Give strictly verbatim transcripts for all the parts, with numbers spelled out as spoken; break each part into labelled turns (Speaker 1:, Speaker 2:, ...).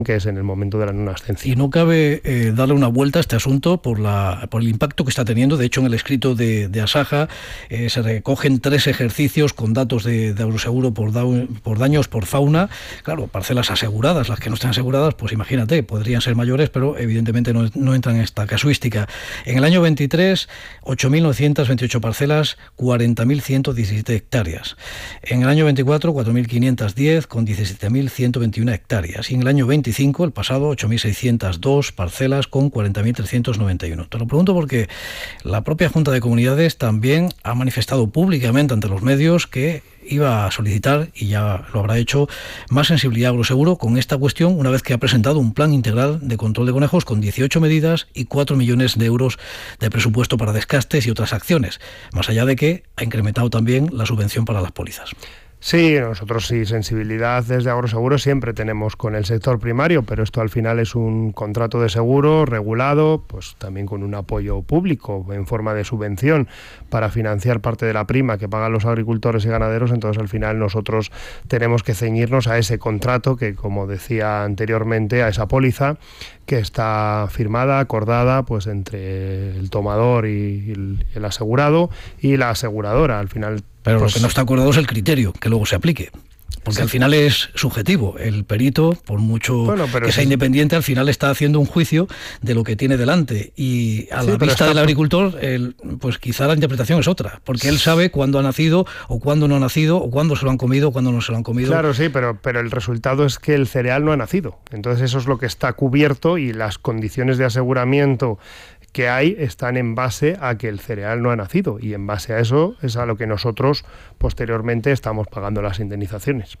Speaker 1: que es en el momento de la no ascensión.
Speaker 2: Y no cabe eh, darle una vuelta a este asunto por, la, por el impacto que está teniendo. De hecho, en el escrito de, de Asaja eh, se recogen tres ejercicios con datos de, de Agroseguro por, da, por daños por fauna. Claro, parcelas aseguradas, las que no están aseguradas, pues imagínate, podrían ser mayores, pero evidentemente no, no entran en esta casuística. En el año veintitrés, ocho mil novecientas veintiocho parcelas, cuarenta mil ciento diecisiete hectáreas. En el año veinticuatro, cuatro mil quinientas diez con diecisiete mil ciento veintiuno hectáreas. Y en el año veinticinco, el pasado, ocho mil seiscientas dos parcelas con cuarenta mil trescientos noventa y uno. Te lo pregunto porque la propia Junta de Comunidades también ha manifestado públicamente ante los medios que iba a solicitar, y ya lo habrá hecho, más sensibilidad a Agroseguro con esta cuestión una vez que ha presentado un plan integral de control de conejos con dieciocho medidas y cuatro millones de euros de presupuesto para descastes y otras acciones, más allá de que ha incrementado también la subvención para las pólizas.
Speaker 1: Sí, nosotros sí, sensibilidad desde Agroseguro siempre tenemos con el sector primario, pero esto al final es un contrato de seguro regulado, pues también con un apoyo público en forma de subvención para financiar parte de la prima que pagan los agricultores y ganaderos. Entonces al final nosotros tenemos que ceñirnos a ese contrato que, como decía anteriormente, a esa póliza que está firmada, acordada pues entre el tomador y el, el asegurado y la aseguradora. Al final,
Speaker 2: pero
Speaker 1: pues,
Speaker 2: lo que no está acordado es el criterio que luego se aplique. Porque sí, al final es subjetivo. El perito, por mucho bueno, que sea sí. independiente, al final está haciendo un juicio de lo que tiene delante. Y a sí, la vista está... del agricultor, el, pues quizá la interpretación es otra. Porque él sabe cuándo ha nacido, o cuándo no ha nacido, o cuándo se lo han comido, o cuándo no se lo han comido.
Speaker 1: Claro, sí, pero, pero el resultado es que el cereal no ha nacido. Entonces eso es lo que está cubierto, y las condiciones de aseguramiento que hay están en base a que el cereal no ha nacido, y en base a eso es a lo que nosotros posteriormente estamos pagando las indemnizaciones.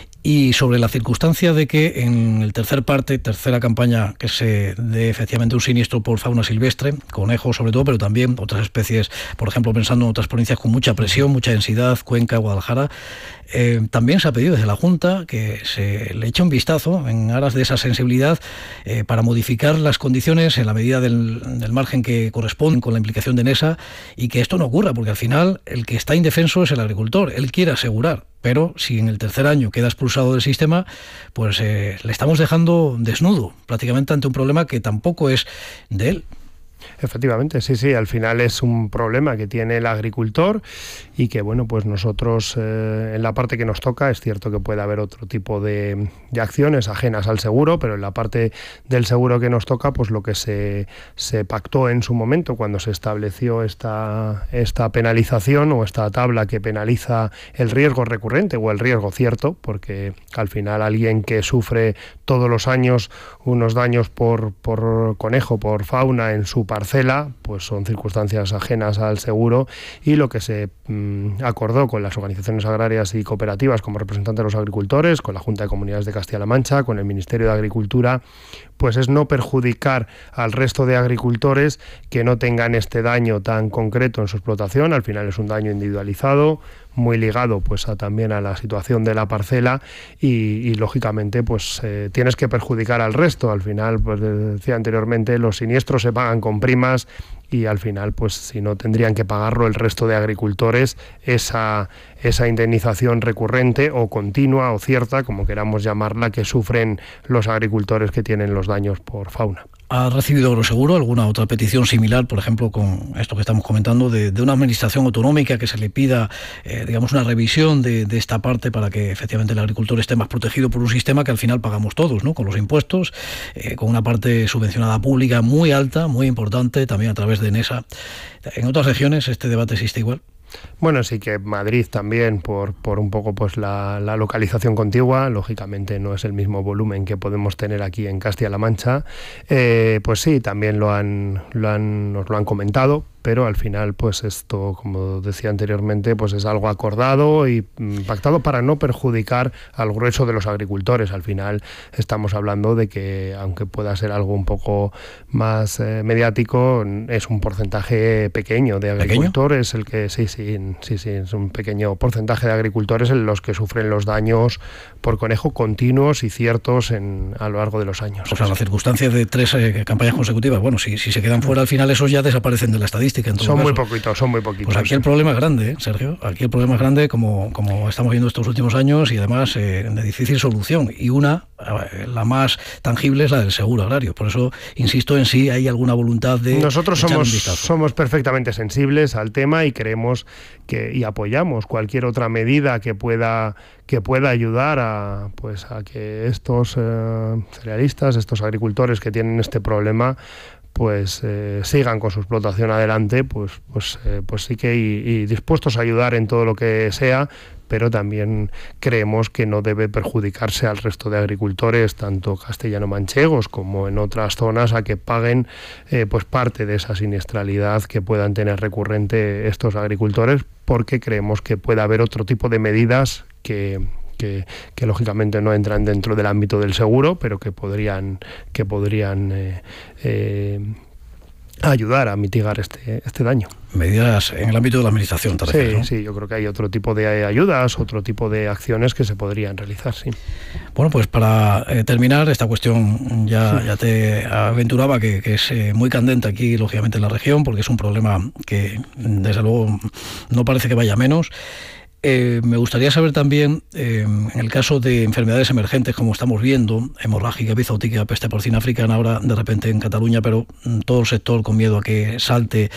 Speaker 2: Y sobre la circunstancia de que en el tercer parte, tercera campaña, que se dé efectivamente un siniestro por fauna silvestre, conejos sobre todo, pero también otras especies, por ejemplo, pensando en otras provincias con mucha presión, mucha densidad, Cuenca, Guadalajara, eh, también se ha pedido desde la Junta que se le eche un vistazo en aras de esa sensibilidad eh, para modificar las condiciones en la medida del, del margen que corresponde con la implicación de Enesa, y que esto no ocurra, porque al final el que está indefenso es el agricultor, él quiere asegurar. Pero si en el tercer año queda expulsado del sistema, pues eh, le estamos dejando desnudo, prácticamente ante un problema que tampoco es de él.
Speaker 1: Efectivamente, sí, sí, al final es un problema que tiene el agricultor, y que, bueno, pues nosotros eh, en la parte que nos toca es cierto que puede haber otro tipo de, de acciones ajenas al seguro, pero en la parte del seguro que nos toca, pues lo que se, se pactó en su momento cuando se estableció esta, esta penalización, o esta tabla que penaliza el riesgo recurrente o el riesgo cierto, porque al final alguien que sufre todos los años unos daños por, por conejo, por fauna en su parcela, pues son circunstancias ajenas al seguro, y lo que se mmm, acordó con las organizaciones agrarias y cooperativas como representantes de los agricultores, con la Junta de Comunidades de Castilla-La Mancha, con el Ministerio de Agricultura, pues es no perjudicar al resto de agricultores que no tengan este daño tan concreto en su explotación. Al final es un daño individualizado, muy ligado pues a, también a la situación de la parcela, y, y lógicamente pues eh, tienes que perjudicar al resto. Al final, pues decía anteriormente, los siniestros se pagan con primas, y al final pues si no tendrían que pagarlo el resto de agricultores esa, esa indemnización recurrente o continua o cierta, como queramos llamarla, que sufren los agricultores que tienen los daños por fauna.
Speaker 2: ¿Ha recibido Agroseguro alguna otra petición similar, por ejemplo, con esto que estamos comentando, de, de una administración autonómica que se le pida, eh, digamos, una revisión de, de esta parte para que efectivamente el agricultor esté más protegido por un sistema que al final pagamos todos, ¿no? Con los impuestos, eh, con una parte subvencionada pública muy alta, muy importante, también a través de Enesa. ¿En otras regiones este debate existe igual?
Speaker 1: Bueno, sí que Madrid también, por, por un poco pues la, la localización contigua, lógicamente no es el mismo volumen que podemos tener aquí en Castilla-La Mancha, eh, pues sí, también lo han, lo han, nos lo han comentado, pero al final pues esto, como decía anteriormente, pues es algo acordado y pactado para no perjudicar al grueso de los agricultores. Al final estamos hablando de que, aunque pueda ser algo un poco más eh, mediático, es un porcentaje pequeño de agricultores el que sí, sí, sí, sí, es un pequeño porcentaje de agricultores en los que sufren los daños por conejo continuos y ciertos en, a lo largo de los años.
Speaker 2: O sea, las circunstancias de tres eh, campañas consecutivas, bueno, si, si se quedan fuera al final esos ya desaparecen de la estadística. característica. En todo
Speaker 1: son
Speaker 2: caso.
Speaker 1: muy poquitos, son muy poquitos.
Speaker 2: Pues aquí el problema es grande, ¿eh, Sergio? Aquí el problema es grande, como, como estamos viendo estos últimos años, y además eh, de difícil solución. Y una, eh, la más tangible, es la del seguro agrario. Por eso insisto en si hay alguna voluntad de
Speaker 1: Nosotros
Speaker 2: echar
Speaker 1: somos,
Speaker 2: un vistazo.
Speaker 1: somos perfectamente sensibles al tema y creemos que y apoyamos cualquier otra medida que pueda que pueda ayudar a pues a que estos eh, cerealistas, estos agricultores que tienen este problema, pues eh, sigan con su explotación adelante, pues pues eh, pues sí que y, y dispuestos a ayudar en todo lo que sea, pero también creemos que no debe perjudicarse al resto de agricultores, tanto castellano-manchegos como en otras zonas, a que paguen eh, pues parte de esa siniestralidad que puedan tener recurrente estos agricultores, porque creemos que puede haber otro tipo de medidas que Que, que lógicamente no entran dentro del ámbito del seguro, pero que podrían que podrían eh, eh, ayudar a mitigar este este daño.
Speaker 2: Medidas en el ámbito de la administración, ¿te refieres,
Speaker 1: Sí,
Speaker 2: ¿no?
Speaker 1: sí, yo creo que hay otro tipo de ayudas, otro tipo de acciones que se podrían realizar, sí.
Speaker 2: Bueno, pues para eh, terminar, esta cuestión ya, ya te aventuraba que, que es eh, muy candente aquí, lógicamente, en la región, porque es un problema que, desde luego, no parece que vaya a menos. Eh, me gustaría saber también, eh, en el caso de enfermedades emergentes, como estamos viendo, hemorrágica, epizootica, peste porcina africana, ahora de repente en Cataluña, pero todo el sector con miedo a que salte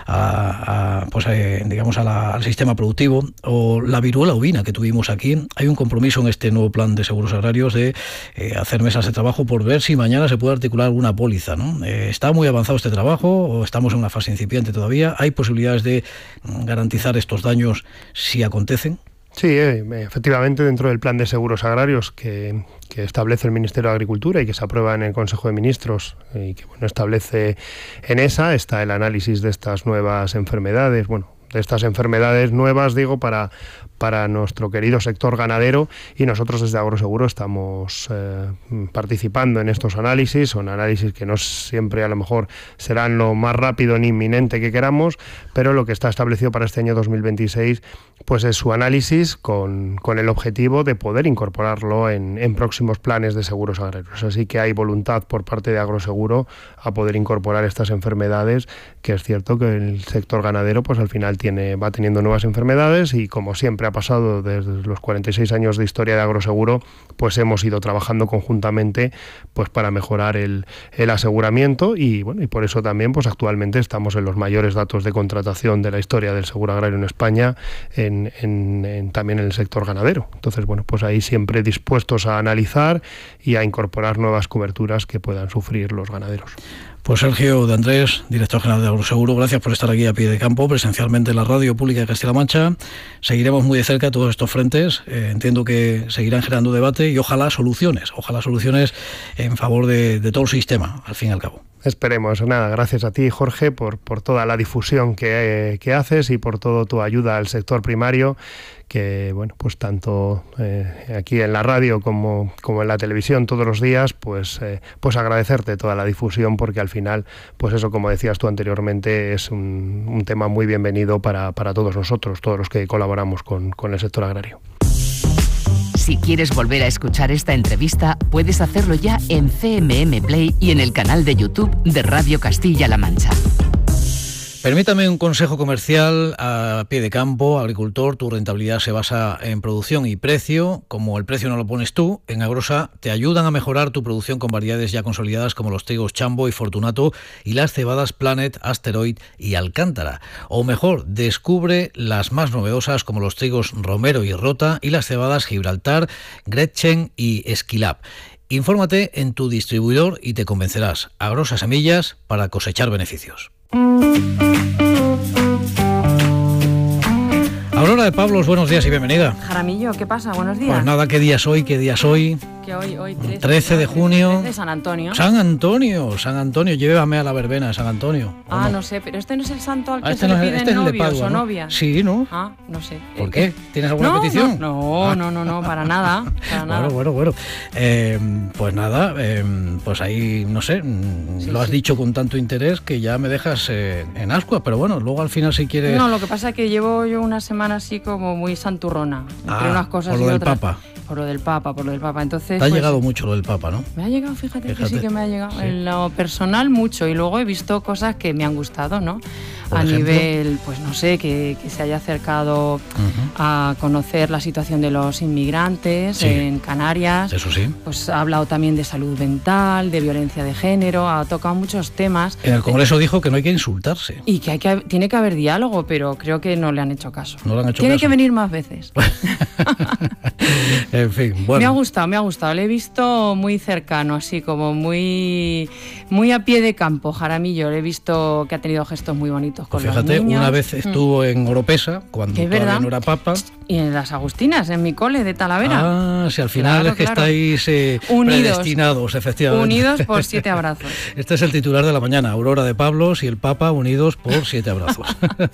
Speaker 2: a, a, pues, eh, digamos a la, al sistema productivo, o la viruela ovina que tuvimos aquí. Hay un compromiso en este nuevo plan de seguros agrarios de eh, hacer mesas de trabajo por ver si mañana se puede articular alguna póliza, ¿no? Eh, ¿Está muy avanzado este trabajo o estamos en una fase incipiente todavía? ¿Hay posibilidades de garantizar estos daños si acontecen?
Speaker 1: Sí, eh, efectivamente, dentro del plan de seguros agrarios que, que establece el Ministerio de Agricultura y que se aprueba en el Consejo de Ministros y que bueno establece en esa, está el análisis de estas nuevas enfermedades, bueno, de estas enfermedades nuevas, digo, para, para nuestro querido sector ganadero, y nosotros desde Agroseguro estamos eh, participando en estos análisis. Son análisis que no siempre a lo mejor serán lo más rápido ni inminente que queramos, pero lo que está establecido para este año dos mil veintiséis pues es su análisis con, con el objetivo de poder incorporarlo en, en próximos planes de seguros agrarios. Así que hay voluntad por parte de Agroseguro a poder incorporar estas enfermedades, que es cierto que el sector ganadero pues al final tiene, va teniendo nuevas enfermedades, y como siempre ha pasado desde los cuarenta y seis años de historia de Agroseguro, pues hemos ido trabajando conjuntamente pues para mejorar el, el aseguramiento, y bueno, y por eso también pues actualmente estamos en los mayores datos de contratación de la historia del seguro agrario en España, en En, en, en, también en el sector ganadero. Entonces, bueno, pues ahí siempre dispuestos a analizar y a incorporar nuevas coberturas que puedan sufrir los ganaderos.
Speaker 2: Pues Sergio de Andrés, director general de Agroseguro, gracias por estar aquí a pie de campo, presencialmente en la Radio Pública de Castilla-La Mancha. Seguiremos muy de cerca todos estos frentes. Eh, entiendo que seguirán generando debate y ojalá soluciones, ojalá soluciones en favor de, de todo el sistema, al fin y al cabo.
Speaker 1: Esperemos. Nada, gracias a ti, Jorge, por, por toda la difusión que, que haces y por toda tu ayuda al sector primario, que bueno, pues tanto eh, aquí en la radio como, como en la televisión todos los días, pues, eh, pues agradecerte toda la difusión, porque al final, pues eso, como decías tú anteriormente, es un, un tema muy bienvenido para, para todos nosotros, todos los que colaboramos con, con el sector agrario.
Speaker 3: Si quieres volver a escuchar esta entrevista, puedes hacerlo ya en C M M Play y en el canal de YouTube de Radio Castilla-La Mancha.
Speaker 2: Permítame un consejo comercial a pie de campo, agricultor. Tu rentabilidad se basa en producción y precio. Como el precio no lo pones tú, en Agrosa te ayudan a mejorar tu producción con variedades ya consolidadas como los trigos Chambo y Fortunato y las cebadas Planet, Asteroid y Alcántara. O mejor, descubre las más novedosas como los trigos Romero y Rota y las cebadas Gibraltar, Gretchen y Esquilab. Infórmate en tu distribuidor y te convencerás. Agrosa Semillas para cosechar beneficios. Aurora de Pablos, buenos días y bienvenida.
Speaker 4: Jaramillo, ¿qué pasa? Buenos días.
Speaker 2: Pues nada, ¿qué día es hoy? ¿Qué día es hoy?
Speaker 4: Que hoy, hoy trece,
Speaker 2: trece de junio.
Speaker 4: trece, San Antonio.
Speaker 2: San Antonio, San Antonio, llévame a la verbena de San Antonio.
Speaker 4: Ah,
Speaker 2: no?
Speaker 4: no sé, pero este no es el santo al que
Speaker 2: Ah, este
Speaker 4: se
Speaker 2: no
Speaker 4: le
Speaker 2: es-
Speaker 4: piden
Speaker 2: este es el de
Speaker 4: novios
Speaker 2: Padua,
Speaker 4: o
Speaker 2: ¿no?
Speaker 4: novias.
Speaker 2: Sí, ¿no?
Speaker 4: Ah, no sé.
Speaker 2: ¿Por
Speaker 4: Eh,
Speaker 2: qué? ¿Tienes alguna
Speaker 4: no,
Speaker 2: petición?
Speaker 4: No,
Speaker 2: Ah.
Speaker 4: no, no, no, para nada. Para nada.
Speaker 2: Bueno, bueno, bueno. Eh, pues nada, eh, pues ahí, no sé, mm,
Speaker 4: Sí,
Speaker 2: lo has
Speaker 4: sí.
Speaker 2: dicho con tanto interés que ya me dejas eh, en ascuas, pero bueno, luego al final si quieres...
Speaker 4: No, lo que pasa es que llevo yo una semana así como muy santurrona. Entre
Speaker 2: Ah,
Speaker 4: unas cosas
Speaker 2: por lo
Speaker 4: y
Speaker 2: del
Speaker 4: otras.
Speaker 2: Papa.
Speaker 4: Por lo del Papa, por lo del Papa. Entonces,
Speaker 2: Te ha
Speaker 4: pues,
Speaker 2: llegado mucho lo del Papa, ¿no?
Speaker 4: Me ha llegado, fíjate,
Speaker 2: Fíjate.
Speaker 4: que sí que me ha llegado.
Speaker 2: Sí.
Speaker 4: En lo personal mucho, y luego he visto cosas que me han gustado, ¿no?
Speaker 2: por
Speaker 4: a
Speaker 2: ejemplo?
Speaker 4: nivel, pues no sé, que, que se haya acercado uh-huh. a conocer la situación de los inmigrantes sí. en Canarias.
Speaker 2: Eso sí.
Speaker 4: Pues ha hablado también de salud mental, de violencia de género, ha tocado muchos temas.
Speaker 2: En el Congreso dijo que no hay que insultarse.
Speaker 4: Y que, hay que tiene que haber diálogo, pero creo que no le han hecho caso.
Speaker 2: No le han hecho
Speaker 4: tiene
Speaker 2: caso.
Speaker 4: que venir más veces.
Speaker 2: En fin, bueno.
Speaker 4: Me ha gustado, me ha gustado. Le he visto muy cercano, así como muy, muy a pie de campo, Jaramillo. Le he visto que ha tenido gestos muy bonitos con
Speaker 2: pues fíjate,
Speaker 4: los niños.
Speaker 2: Una vez estuvo mm. en Oropesa, cuando todavía verdad? no era papa.
Speaker 4: Y en las Agustinas, en mi cole de Talavera.
Speaker 2: Ah, si al final
Speaker 4: claro,
Speaker 2: es que
Speaker 4: claro.
Speaker 2: estáis eh,
Speaker 4: unidos,
Speaker 2: predestinados, efectivamente.
Speaker 4: Unidos por siete abrazos.
Speaker 2: Este es el titular de la mañana, Aurora de Pablos y el Papa unidos por siete abrazos.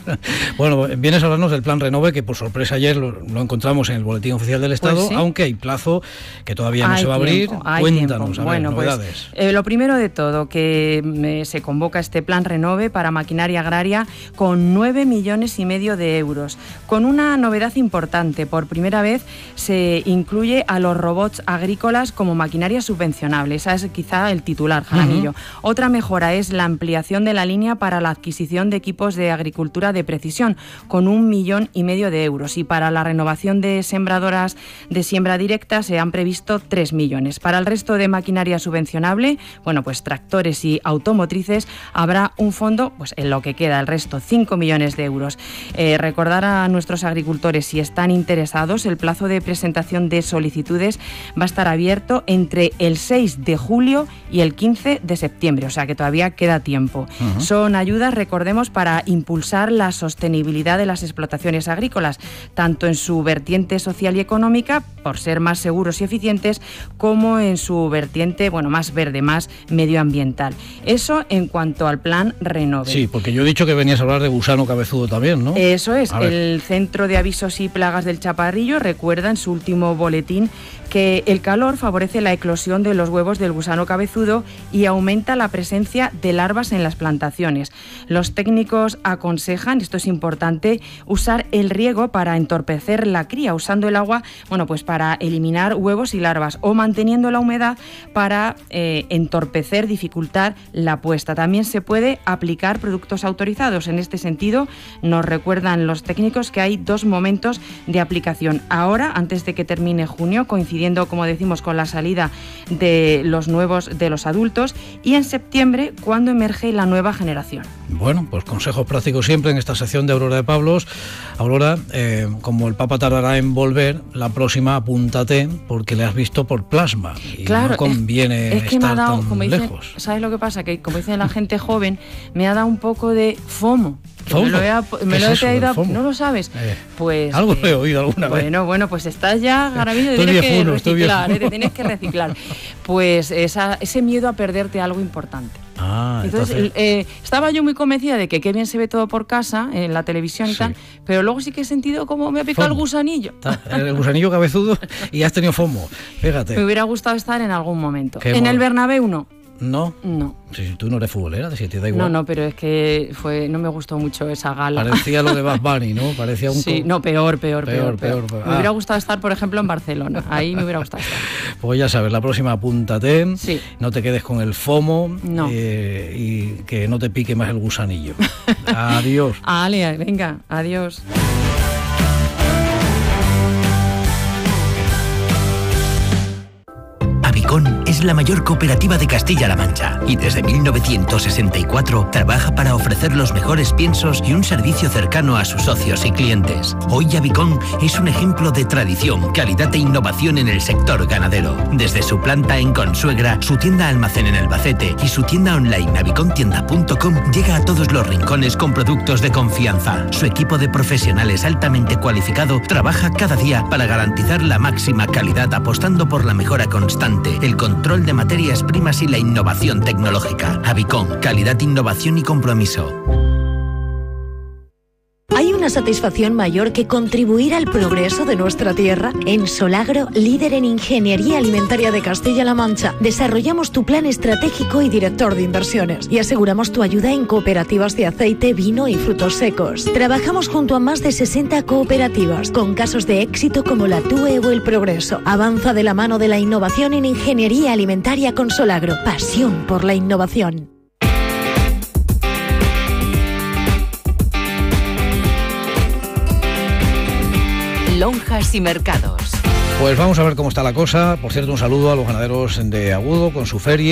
Speaker 2: Bueno, vienes a hablarnos del plan Renove, que por sorpresa ayer lo, lo encontramos en el Boletín Oficial del Estado, pues sí. aunque hay plazo que todavía no
Speaker 4: hay
Speaker 2: se va a abrir.
Speaker 4: Tiempo, hay
Speaker 2: Cuéntanos,
Speaker 4: tiempo.
Speaker 2: a
Speaker 4: Bueno,
Speaker 2: ver, novedades.
Speaker 4: Pues, eh, lo primero de todo, que eh, se convoca este plan Renove para maquinaria agraria con nueve millones y medio de euros, con una novedad importante. Por primera vez se incluye a los robots agrícolas como maquinaria subvencionable. Esa es quizá el titular, Jaramillo. Uh-huh. Otra mejora es la ampliación de la línea para la adquisición de equipos de agricultura de precisión, con un millón y medio de euros. Y para la renovación de sembradoras de siembra directa se han previsto tres millones. Para el resto de maquinaria subvencionable, bueno, pues tractores y automotrices, habrá un fondo, pues en lo que queda, el resto, cinco millones de euros. Eh, recordar a nuestros agricultores, si están interesados, el plazo de presentación de solicitudes va a estar abierto entre el seis de julio y el quince de septiembre, o sea que todavía queda tiempo. Uh-huh. Son ayudas, recordemos, para impulsar la sostenibilidad de las explotaciones agrícolas, tanto en su vertiente social y económica, por ser más seguros y eficientes, como en su vertiente, bueno, más verde, más medioambiental. Eso en cuanto al plan Renove.
Speaker 2: Sí, porque yo he dicho que venías a hablar de gusano cabezudo también, ¿no?
Speaker 4: Eso es, el Centro de Avisos y Plagas del Chaparrillo recuerda en su último boletín que el calor favorece la eclosión de los huevos del gusano cabezudo y aumenta la presencia de larvas en las plantaciones. Los técnicos aconsejan, esto es importante, usar el riego para entorpecer la cría, usando el agua, bueno, pues para eliminar huevos y larvas, o manteniendo la humedad para eh, entorpecer, dificultar la puesta. También se puede aplicar productos autorizados. En este sentido, nos recuerdan los técnicos que hay dos momentos de aplicación. Ahora, antes de que termine junio, coincidiendo, como decimos, con la salida de los nuevos, de los adultos, y en septiembre, cuando emerge la nueva generación.
Speaker 2: Bueno, pues consejos prácticos siempre en esta sección de Aurora de Pablos. Aurora, eh, como el Papa tardará en volver, la próxima apúntate, porque le has visto por plasma y
Speaker 4: claro,
Speaker 2: no conviene
Speaker 4: es, es que
Speaker 2: estar
Speaker 4: me ha dado,
Speaker 2: tan
Speaker 4: como dicen,
Speaker 2: lejos.
Speaker 4: ¿Sabes lo que pasa? Que como dice la gente joven, me ha dado un poco de FOMO.
Speaker 2: ¿FOMO?
Speaker 4: Me lo he, me lo
Speaker 2: es
Speaker 4: he traído,
Speaker 2: FOMO?
Speaker 4: ¿No lo sabes?
Speaker 2: Eh,
Speaker 4: pues
Speaker 2: algo
Speaker 4: eh,
Speaker 2: he oído alguna vez.
Speaker 4: Bueno, bueno, pues estás ya, Jaramillo, te tienes que reciclar, eh, te tienes que reciclar. Pues esa, ese miedo a perderte algo importante.
Speaker 2: Ah,
Speaker 4: entonces,
Speaker 2: entonces...
Speaker 4: Eh, estaba yo muy convencida de que qué bien se ve todo por casa, en la televisión y
Speaker 2: sí.
Speaker 4: tal, pero luego sí que he sentido como me ha picado
Speaker 2: FOMO.
Speaker 4: el gusanillo.
Speaker 2: El gusanillo cabezudo y has tenido FOMO, fíjate.
Speaker 4: Me hubiera gustado estar en algún momento.
Speaker 2: Qué
Speaker 4: en
Speaker 2: mal.
Speaker 4: el Bernabéu no.
Speaker 2: ¿No?
Speaker 4: No.
Speaker 2: Si tú no eres futbolera, si te da igual.
Speaker 4: No, no, pero es que fue, no me gustó mucho esa gala.
Speaker 2: Parecía lo de Bad Bunny, ¿no? Parecía un...
Speaker 4: Sí,
Speaker 2: co...
Speaker 4: no, peor, peor,
Speaker 2: peor.
Speaker 4: peor, peor.
Speaker 2: peor.
Speaker 4: Me
Speaker 2: ah.
Speaker 4: hubiera gustado estar, por ejemplo, en Barcelona. Ahí me hubiera gustado estar.
Speaker 2: Pues ya sabes, la próxima apúntate.
Speaker 4: Sí.
Speaker 2: No te quedes con el FOMO.
Speaker 4: No.
Speaker 2: Eh, y que no te pique más el gusanillo. Adiós.
Speaker 4: Ale, venga, adiós.
Speaker 5: Avicon es la mayor cooperativa de Castilla-La Mancha y desde mil novecientos sesenta y cuatro trabaja para ofrecer los mejores piensos y un servicio cercano a sus socios y clientes. Hoy Avicon es un ejemplo de tradición, calidad e innovación en el sector ganadero. Desde su planta en Consuegra, su tienda almacén en Albacete y su tienda online avicontienda punto com llega a todos los rincones con productos de confianza. Su equipo de profesionales altamente cualificado trabaja cada día para garantizar la máxima calidad, apostando por la mejora constante, el control de materias primas y la innovación tecnológica. Avicon, calidad, innovación y compromiso.
Speaker 6: ¿Hay una satisfacción mayor que contribuir al progreso de nuestra tierra? En Solagro, líder en ingeniería alimentaria de Castilla-La Mancha, desarrollamos tu plan estratégico y director de inversiones y aseguramos tu ayuda en cooperativas de aceite, vino y frutos secos. Trabajamos junto a más de sesenta cooperativas con casos de éxito como la T U E o el Progreso. Avanza de la mano de la innovación en ingeniería alimentaria con Solagro. Pasión por la innovación.
Speaker 3: lonjas y mercados.
Speaker 2: Pues vamos a ver cómo está la cosa. Por cierto, un saludo a los ganaderos de Agudo con su feria.